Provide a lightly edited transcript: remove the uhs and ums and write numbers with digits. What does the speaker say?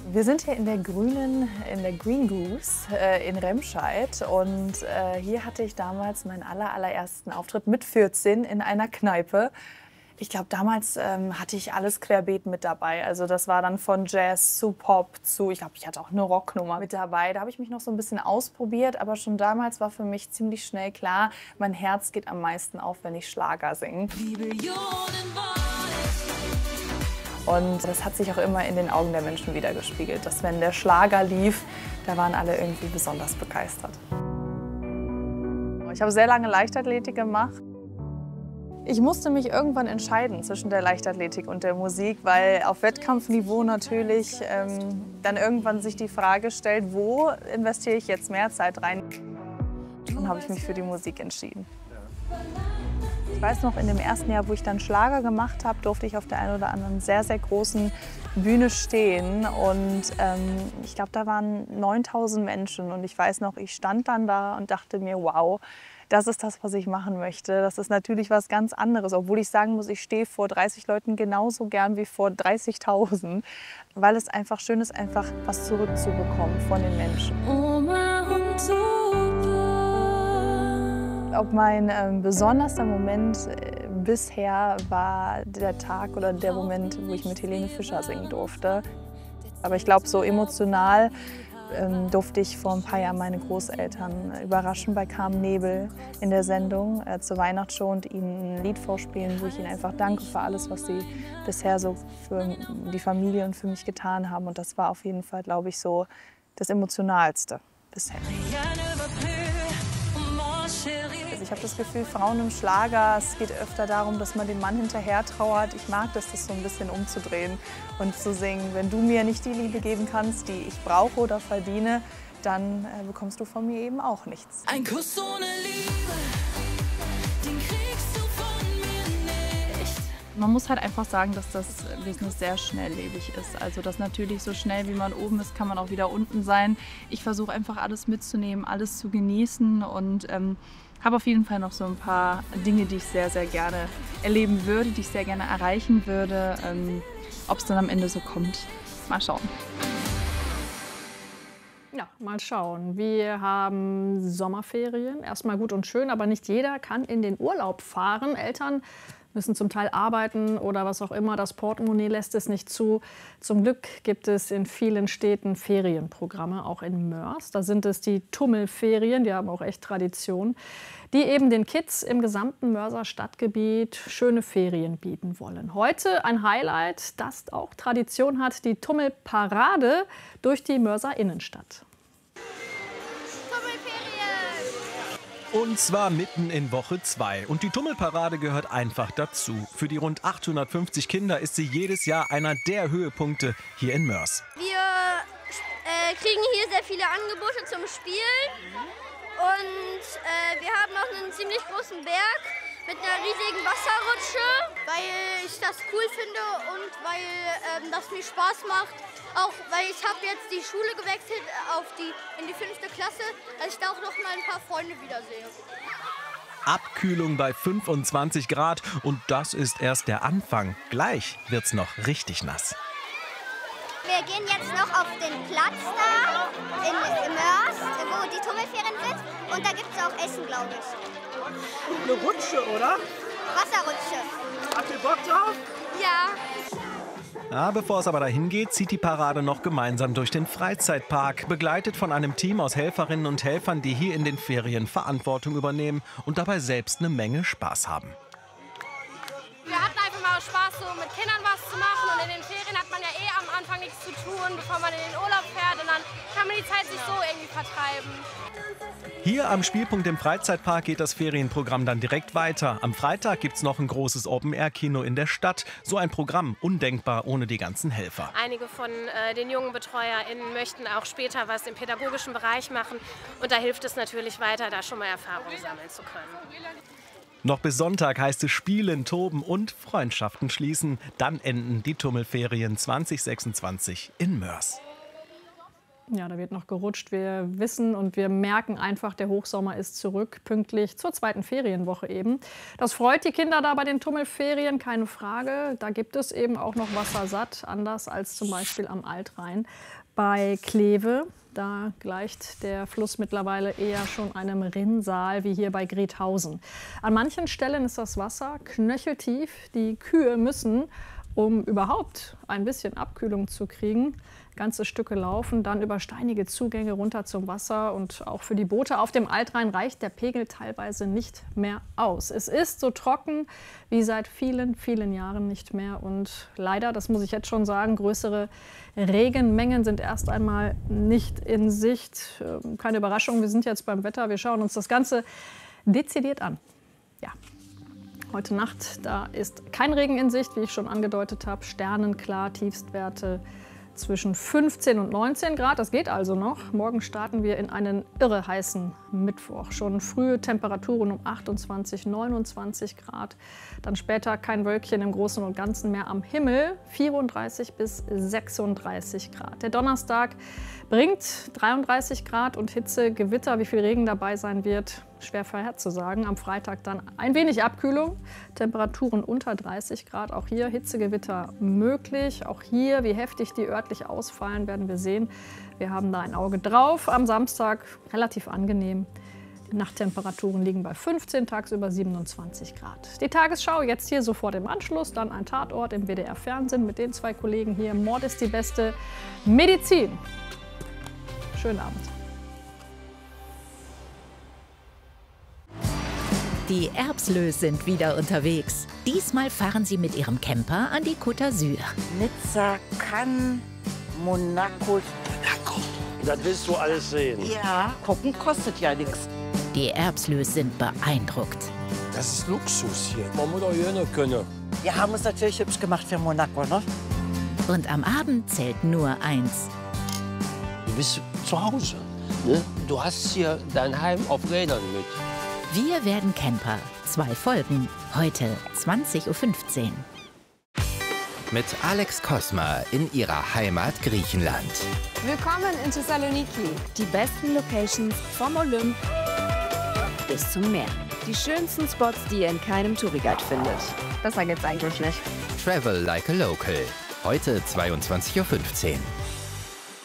Wir sind hier in der Green Goose in Remscheid und hier hatte ich damals meinen allerersten Auftritt mit 14 in einer Kneipe. Ich glaube, damals hatte ich alles querbeet mit dabei. Also das war dann von Jazz zu Pop zu, ich glaube, ich hatte auch eine Rocknummer mit dabei. Da habe ich mich noch so ein bisschen ausprobiert, aber schon damals war für mich ziemlich schnell klar, mein Herz geht am meisten auf, wenn ich Schlager singe. Und das hat sich auch immer in den Augen der Menschen widergespiegelt, dass wenn der Schlager lief, da waren alle irgendwie besonders begeistert. Ich habe sehr lange Leichtathletik gemacht. Ich musste mich irgendwann entscheiden zwischen der Leichtathletik und der Musik, weil auf Wettkampfniveau natürlich dann irgendwann sich die Frage stellt, wo investiere ich jetzt mehr Zeit rein? Dann habe ich mich für die Musik entschieden. Ich weiß noch, in dem ersten Jahr, wo ich dann Schlager gemacht habe, durfte ich auf der einen oder anderen sehr großen Bühne stehen. Und ich glaube, da waren 9000 Menschen. Und ich weiß noch, ich stand dann da und dachte mir, wow, das ist das, was ich machen möchte. Das ist natürlich was ganz anderes. Obwohl ich sagen muss, ich stehe vor 30 Leuten genauso gern wie vor 30.000. Weil es einfach schön ist, einfach was zurückzubekommen von den Menschen. Ob mein besonderster Moment bisher war der Tag oder der Moment, wo ich mit Helene Fischer singen durfte. Aber ich glaube, so emotional durfte ich vor ein paar Jahren meine Großeltern überraschen bei Carmen Nebel in der Sendung zur Weihnachtsshow und ihnen ein Lied vorspielen, wo ich ihnen einfach danke für alles, was sie bisher so für die Familie und für mich getan haben. Und das war auf jeden Fall, glaube ich, so das Emotionalste bisher. Also ich habe das Gefühl, Frauen im Schlager, es geht öfter darum, dass man dem Mann hinterher trauert. Ich mag das so ein bisschen umzudrehen und zu singen, wenn du mir nicht die Liebe geben kannst, die ich brauche oder verdiene, dann bekommst du von mir eben auch nichts. Ein Kuss ohne Liebe, den kriegst du von mir nicht. Man muss halt einfach sagen, dass das Business sehr schnelllebig ist. Also dass natürlich so schnell wie man oben ist, kann man auch wieder unten sein. Ich versuche einfach alles mitzunehmen, alles zu genießen und habe auf jeden Fall noch so ein paar Dinge, die ich sehr gerne erleben würde, die ich sehr gerne erreichen würde. Ob es dann am Ende so kommt, mal schauen. Ja, mal schauen. Wir haben Sommerferien. Erstmal gut und schön, aber nicht jeder kann in den Urlaub fahren. Eltern müssen zum Teil arbeiten oder was auch immer. Das Portemonnaie lässt es nicht zu. Zum Glück gibt es in vielen Städten Ferienprogramme, auch in Mörs. Da sind es die Tummelferien, die haben auch echt Tradition, die eben den Kids im gesamten Mörser Stadtgebiet schöne Ferien bieten wollen. Heute ein Highlight, das auch Tradition hat, die Tummelparade durch die Mörser Innenstadt. Und zwar mitten in Woche 2. Und die Tummelparade gehört einfach dazu. Für die rund 850 Kinder ist sie jedes Jahr einer der Höhepunkte hier in Mörs. Wir kriegen hier sehr viele Angebote zum Spielen. Und wir haben auch einen ziemlich großen Berg mit einer riesigen Wasserrutsche, weil ich das cool finde und weil das mir Spaß macht. Auch weil ich habe jetzt die Schule gewechselt in die 5. Klasse, dass ich da auch noch mal ein paar Freunde wiedersehe. Abkühlung bei 25 Grad und das ist erst der Anfang. Gleich wird's noch richtig nass. Wir gehen jetzt noch auf den Platz da in Mörs, wo die Tummelferien sind. Und da gibt es auch Essen, glaube ich. Eine Rutsche, oder? Wasserrutsche. Habt ihr Bock drauf? Ja. Ja, bevor es aber dahin geht, zieht die Parade noch gemeinsam durch den Freizeitpark, begleitet von einem Team aus Helferinnen und Helfern, die hier in den Ferien Verantwortung übernehmen und dabei selbst eine Menge Spaß haben. Wir hatten einfach mal Spaß, so mit Kindern was zu machen und in den Ferien hat man ja am Anfang nichts zu tun, bevor man in den Urlaub fährt und dann kann man die Zeit sich so irgendwie vertreiben. Hier am Spielpunkt im Freizeitpark geht das Ferienprogramm dann direkt weiter. Am Freitag gibt's noch ein großes Open-Air-Kino in der Stadt. So ein Programm undenkbar ohne die ganzen Helfer. Einige von den jungen BetreuerInnen möchten auch später was im pädagogischen Bereich machen und da hilft es natürlich weiter, da schon mal Erfahrungen sammeln zu können. Noch bis Sonntag heißt es Spielen, Toben und Freundschaften schließen. Dann enden die Tummelferien 2026 in Mörs. Ja, da wird noch gerutscht. Wir wissen und wir merken einfach, der Hochsommer ist zurück, pünktlich zur 2. Ferienwoche eben. Das freut die Kinder da bei den Tummelferien, keine Frage. Da gibt es eben auch noch Wassersatt, anders als zum Beispiel am Altrhein. Bei Kleve, da gleicht der Fluss mittlerweile eher schon einem Rinnsal wie hier bei Grethausen. An manchen Stellen ist das Wasser knöcheltief. Die Kühe müssen, um überhaupt ein bisschen Abkühlung zu kriegen, ganze Stücke laufen, dann über steinige Zugänge runter zum Wasser. Und auch für die Boote auf dem Altrhein reicht der Pegel teilweise nicht mehr aus. Es ist so trocken wie seit vielen, vielen Jahren nicht mehr. Und leider, das muss ich jetzt schon sagen, größere Regenmengen sind erst einmal nicht in Sicht. Keine Überraschung, wir sind jetzt beim Wetter. Wir schauen uns das Ganze dezidiert an. Ja. Heute Nacht, da ist kein Regen in Sicht, wie ich schon angedeutet habe. Sternenklar, Tiefstwerte zwischen 15 und 19 Grad. Das geht also noch. Morgen starten wir in einen irre heißen Mittwoch. Schon frühe Temperaturen um 28, 29 Grad. Dann später kein Wölkchen im Großen und Ganzen mehr am Himmel. 34 bis 36 Grad. Der Donnerstag bringt 33 Grad und Hitze, Gewitter. Wie viel Regen dabei sein wird, schwer vorherzusagen. Am Freitag dann ein wenig Abkühlung, Temperaturen unter 30 Grad. Auch hier Hitzegewitter möglich. Auch hier, wie heftig die örtlich ausfallen, werden wir sehen. Wir haben da ein Auge drauf. Am Samstag relativ angenehm. Die Nachttemperaturen liegen bei 15, tagsüber 27 Grad. Die Tagesschau jetzt hier sofort im Anschluss. Dann ein Tatort im WDR-Fernsehen mit den 2 Kollegen hier. Mord ist die beste Medizin. Schönen Abend. Die Erbslös sind wieder unterwegs. Diesmal fahren sie mit ihrem Camper an die Côte d'Azur. Nizza, Cannes, Monaco. Das willst du alles sehen. Ja, gucken kostet ja nichts. Die Erbslös sind beeindruckt. Das ist Luxus hier. Man muss doch hier noch können. Wir haben uns natürlich hübsch gemacht für Monaco, ne? Und am Abend zählt nur eins. Du bist zu Hause. Ne? Du hast hier dein Heim auf Rädern mit. Wir werden Camper. 2 Folgen. Heute 20:15 Uhr. Mit Alex Kosma in ihrer Heimat Griechenland. Willkommen in Thessaloniki. Die besten Locations vom Olymp bis zum Meer. Die schönsten Spots, die ihr in keinem Touriguide findet. Besser geht's eigentlich nicht. Travel like a local. Heute 22:15 Uhr.